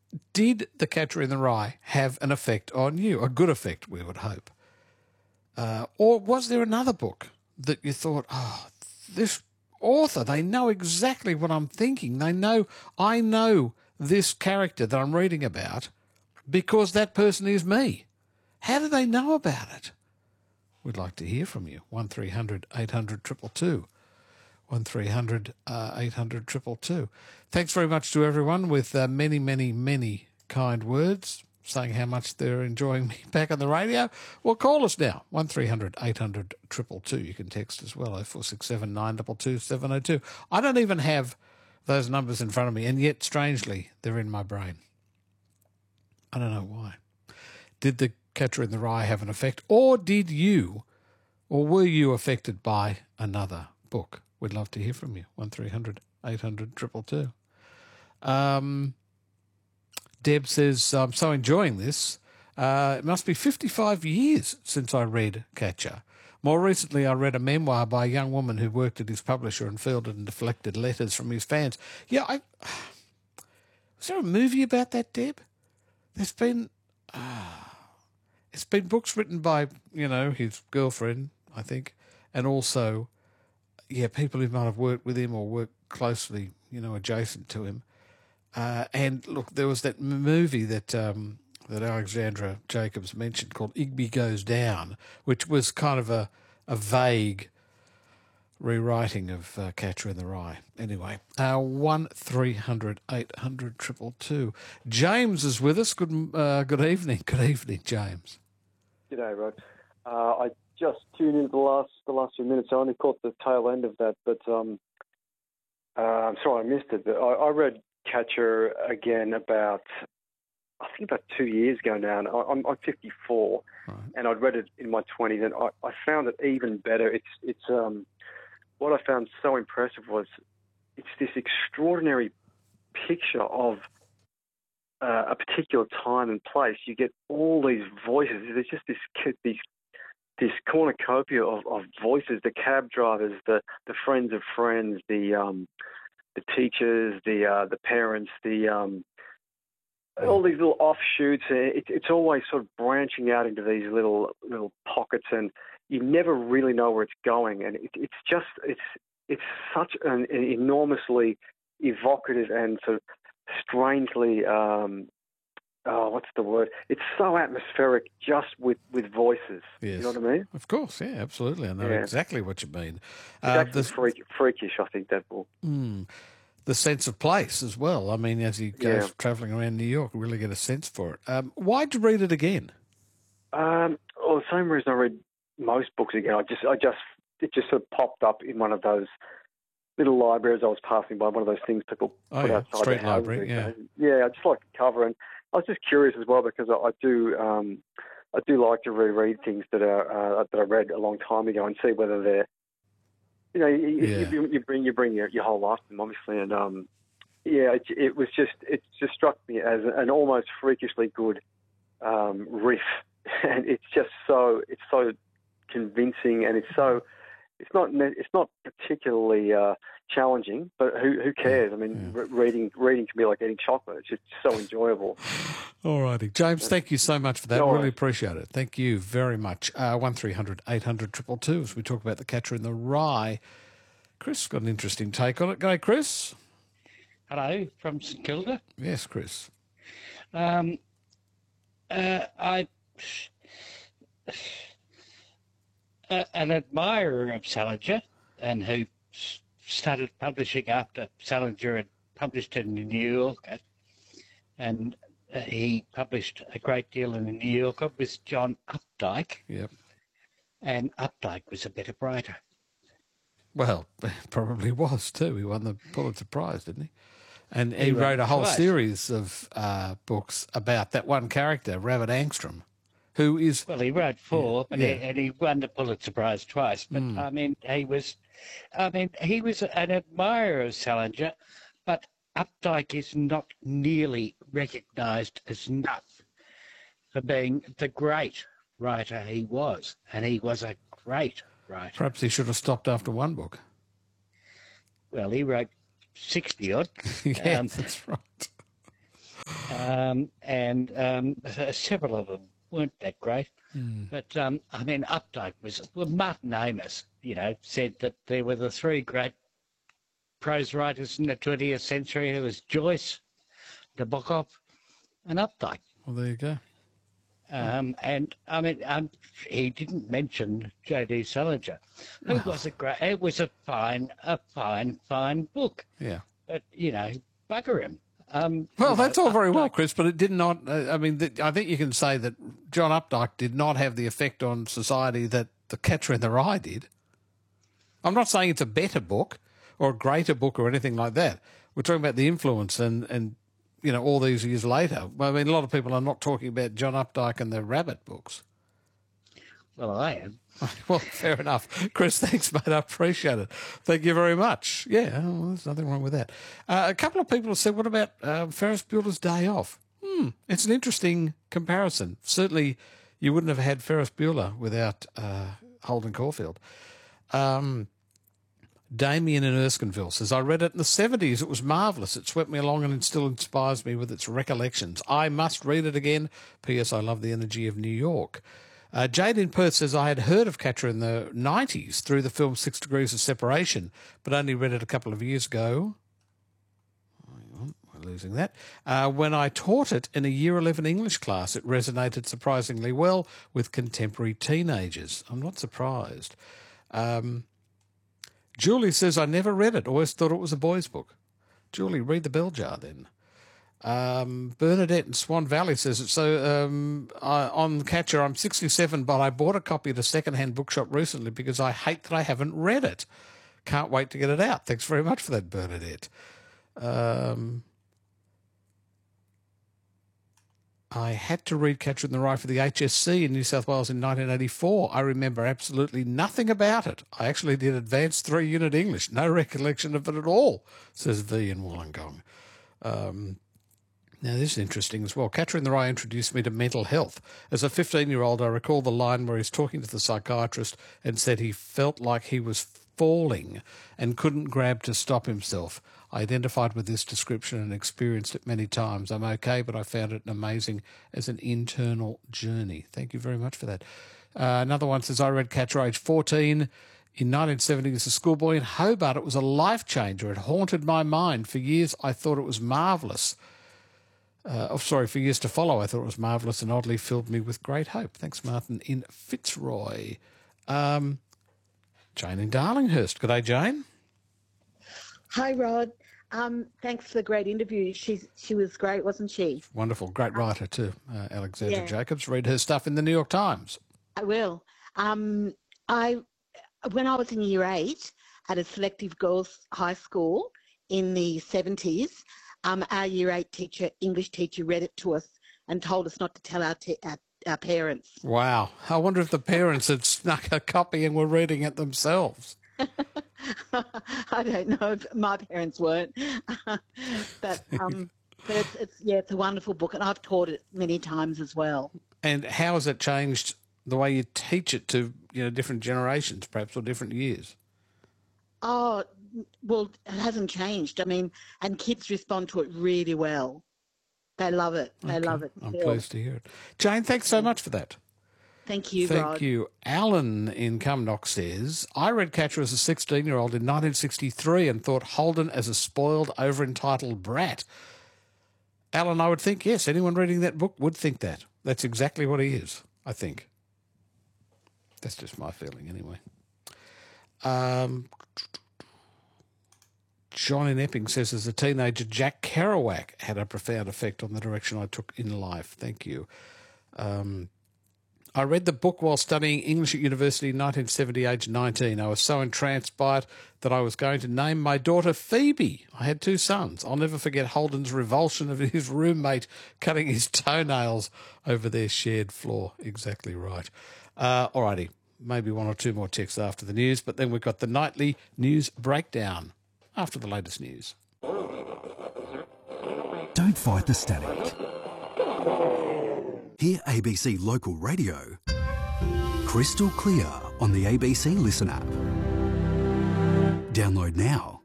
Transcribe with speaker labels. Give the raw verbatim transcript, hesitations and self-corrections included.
Speaker 1: did The Catcher in the Rye have an effect on you? A good effect, we would hope. Uh, or was there another book that you thought, oh, this author, they know exactly what I'm thinking. They know, I know this character that I'm reading about because that person is me. How do they know about it? We'd like to hear from you. one three hundred eight hundred two two two. one three hundred eight hundred two two two. Thanks very much to everyone with uh, many, many, many kind words saying how much they're enjoying me back on the radio. Well, call us now, one three hundred eight hundred two two two. You can text as well, oh four six seven nine two two seven oh two. I don't even have those numbers in front of me, and yet, strangely, they're in my brain. I don't know why. Did The Catcher in the Rye have an effect, or did you, or were you affected by another book? We'd love to hear from you, one three hundred eight hundred two two two. Um, Deb says, I'm so enjoying this. Uh, it must be fifty-five years since I read Catcher. More recently, I read a memoir by a young woman who worked at his publisher and fielded and deflected letters from his fans. Yeah, I... Was there a movie about that, Deb? There's been... Uh, it's been books written by, you know, his girlfriend, I think, and also, yeah, people who might have worked with him or worked closely, you know, adjacent to him. Uh, and, look, there was that movie that um, that Alexandra Jacobs mentioned called Igby Goes Down, which was kind of a, a vague rewriting of uh, Catcher in the Rye. Anyway, uh, one three hundred eight hundred two two two. James is with us. Good uh, good evening. Good evening, James.
Speaker 2: G'day, Rod. Uh, I just tuned into the last the last few minutes. I only caught the tail end of that, but um, uh, I'm sorry I missed it. But I, I read Catcher again about, I think about two years ago now. And I, I'm, I'm fifty-four, right. And I'd read it in my twenties, and I, I found it even better. It's it's um, what I found so impressive was it's this extraordinary picture of uh, a particular time and place. You get all these voices. There's just this these this cornucopia of, of voices: the cab drivers, the, the friends of friends, the um, the teachers, the uh, the parents, the um, all these little offshoots. It, it's always sort of branching out into these little little pockets, and you never really know where it's going. And it, it's just it's it's such an, an enormously evocative and sort of strangely um, oh, what's the word? It's so atmospheric, just with, with voices.
Speaker 1: Yes.
Speaker 2: You know what I mean?
Speaker 1: Of course, yeah, absolutely. I know
Speaker 2: Yeah.
Speaker 1: exactly what you mean.
Speaker 2: It's
Speaker 1: Uh,
Speaker 2: actually
Speaker 1: the,
Speaker 2: freak, freakish, I think, that book.
Speaker 1: mm, the sense of place as well. I mean, as you go
Speaker 2: Yeah.
Speaker 1: travelling around New York, you really get a sense for it. Um, why'd you read it again?
Speaker 2: Um, well, the same reason I read most books again. I just, I just, it just sort of popped up in one of those little libraries I was passing by. One of those things people
Speaker 1: Oh,
Speaker 2: put
Speaker 1: yeah,
Speaker 2: outside
Speaker 1: street
Speaker 2: their houses
Speaker 1: library,
Speaker 2: these
Speaker 1: yeah.
Speaker 2: days. Yeah, I just like the cover, and I was just curious as well because I, I do, um, I do like to reread things that are uh, that I read a long time ago and see whether they're, you know, you,
Speaker 1: Yeah.
Speaker 2: you, you bring you bring your, your whole life to them, obviously, and um, yeah, it, it was just it just struck me as an almost freakishly good um, riff, and it's just so it's so convincing, and it's so it's not it's not particularly uh, challenging, but who who cares? I mean,
Speaker 1: Yeah.
Speaker 2: re- reading reading can be like eating chocolate. It's just so enjoyable.
Speaker 1: All righty. James, thank you so much for that.
Speaker 2: No
Speaker 1: Really
Speaker 2: worries.
Speaker 1: appreciate it. Thank you very much. Uh, one three hundred eight hundred two two two as we talk about The Catcher in the Rye. Chris got an interesting take on it. Go, Chris.
Speaker 3: Hello, from St Kilda.
Speaker 1: Yes, Chris.
Speaker 3: Um, uh, I, uh, an admirer of Salinger, and who s- started publishing after Salinger had published in New Yorker, and uh, he published a great deal in the New Yorker, was John Updike,
Speaker 1: Yep.
Speaker 3: and Updike was a better writer.
Speaker 1: Well, probably was too. He won the Pulitzer Prize, didn't he? And he,
Speaker 3: He won
Speaker 1: wrote a whole
Speaker 3: twice.
Speaker 1: series of uh, books about that one character, Rabbit Angstrom, who is...
Speaker 3: Well, he wrote four, but
Speaker 1: Yeah.
Speaker 3: He, and he won the Pulitzer Prize twice. But
Speaker 1: Mm.
Speaker 3: I mean, he was, I mean, he was an admirer of Salinger, but Updike is not nearly recognised as enough for being the great writer he was, and he was a great writer.
Speaker 1: Perhaps he should have stopped after one book.
Speaker 3: Well, he wrote sixty odd.
Speaker 1: Yes,
Speaker 3: Um,
Speaker 1: that's right.
Speaker 3: um, and um, several of them weren't that great.
Speaker 1: Mm.
Speaker 3: But, um, I mean, Updike was... Well, Martin Amis, you know, said that there were the three great prose writers in the twentieth century. There was Joyce, Nabokov, and Updike.
Speaker 1: Well, there you go.
Speaker 3: Um, and, I mean, um, he didn't mention J D Salinger, who
Speaker 1: Oh.
Speaker 3: was a great... It was a fine, a fine, fine book.
Speaker 1: Yeah.
Speaker 3: But, you know, bugger him. Um,
Speaker 1: Well,
Speaker 3: you
Speaker 1: that's
Speaker 3: know,
Speaker 1: all very well,
Speaker 3: Updike-
Speaker 1: Chris, but it did not. Uh, I mean, th- I think you can say that John Updike did not have the effect on society that The Catcher in the Rye did. I'm not saying it's a better book or a greater book or anything like that. We're talking about the influence and, and you know, all these years later. I mean, a lot of people are not talking about John Updike and the Rabbit books.
Speaker 3: Well, I am.
Speaker 1: Well, fair enough. Chris, thanks, mate. I appreciate it. Thank you very much. Yeah, well, there's nothing wrong with that. Uh, a couple of people have said, what about uh, Ferris Bueller's Day Off? Hmm, it's an interesting comparison. Certainly, you wouldn't have had Ferris Bueller without uh, Holden Caulfield. Um, Damien in Erskineville says, I read it in the seventies. It was marvellous. It swept me along and it still inspires me with its recollections. I must read it again. P S. I love the energy of New York. Uh, Jade in Perth says, I had heard of Catcher in the nineties through the film Six Degrees of Separation, but only read it a couple of years ago. Hang on, we're losing that. Uh, when I taught it in a Year eleven English class, it resonated surprisingly well with contemporary teenagers. I'm not surprised. Um, Julie says, I never read it, always thought it was a boys' book. Julie, read The Bell Jar then. Um, Bernadette in Swan Valley says it. So um, I, on Catcher, I'm sixty-seven, but I bought a copy at a second-hand bookshop recently because I hate that I haven't read it. Can't wait to get it out. Thanks very much for that, Bernadette. Um, I had to read Catcher in the Rye for the H S C in New South Wales in nineteen eighty-four. I remember absolutely nothing about it. I actually did advanced three-unit English. No recollection of it at all, says V in Wollongong. Um, now, this is interesting as well. Catcher in the Rye introduced me to mental health. As a fifteen-year-old, I recall the line where he's talking to the psychiatrist and said he felt like he was falling and couldn't grab to stop himself. I identified with this description and experienced it many times. I'm okay, but I found it amazing as an internal journey. Thank you very much for that. Uh, another one says, I read Catcher age fourteen. In nineteen seventy as a schoolboy in Hobart. It was a life changer. It haunted my mind. For years, I thought it was marvellous. Uh, oh, sorry, for years to follow, I thought it was marvellous and oddly filled me with great hope. Thanks, Martin in Fitzroy. Um, Jane in Darlinghurst. Good day, Jane.
Speaker 4: Hi, Rod. Um, thanks for the great interview. She's she was great, wasn't she?
Speaker 1: Wonderful. Great writer too, uh, Alexandra
Speaker 4: Yeah.
Speaker 1: Jacobs. Read her stuff in the New York Times.
Speaker 4: I will. Um, I when I was in year eight at a selective girls' high school in the seventies, um, our year eight teacher, English teacher, read it to us and told us not to tell our te- our, our parents.
Speaker 1: Wow. I wonder if the parents had snuck a copy and were reading it themselves.
Speaker 4: I don't know if my parents weren't, but um, but it's, it's yeah, it's a wonderful book, and I've taught it many times as well.
Speaker 1: And how has it changed the way you teach it to, you know, different generations, perhaps, or different years?
Speaker 4: Oh, well, it hasn't changed. I mean, and kids respond to it really well. They love it. They
Speaker 1: Okay.
Speaker 4: love it.
Speaker 1: I'm
Speaker 4: still.
Speaker 1: pleased to hear it. Jane, thanks so much for that.
Speaker 4: Thank you,
Speaker 1: Thank
Speaker 4: Rod.
Speaker 1: you. Alan in Cumnock says, I read Catcher as a sixteen-year-old in nineteen sixty-three and thought Holden as a spoiled, over-entitled brat. Alan, I would think, yes, anyone reading that book would think that. That's exactly what he is, I think. That's just my feeling anyway. Um, John in Epping says, as a teenager, Jack Kerouac had a profound effect on the direction I took in life. Thank you. Um, I read the book while studying English at university in nineteen seventy, age nineteen. I was so entranced by it that I was going to name my daughter Phoebe. I had two sons. I'll never forget Holden's revulsion of his roommate cutting his toenails over their shared floor. Exactly right. Uh, all righty, maybe one or two more texts after the news, but then we've got the nightly news breakdown after the latest news.
Speaker 5: Don't fight the static. Hear A B C Local Radio crystal clear on the A B C Listen app. Download now.